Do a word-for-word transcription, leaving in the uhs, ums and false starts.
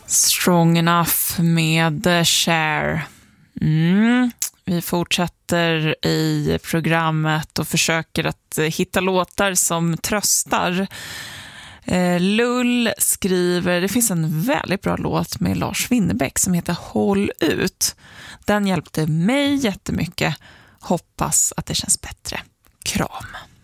Strong Enough med Cher. Mm. Vi fortsätter i programmet och försöker att hitta låtar som tröstar. Eh, Lull skriver, det finns en väldigt bra låt med Lars Winnerbäck som heter Håll ut. Den hjälpte mig jättemycket. Hoppas att det känns bättre. Kram.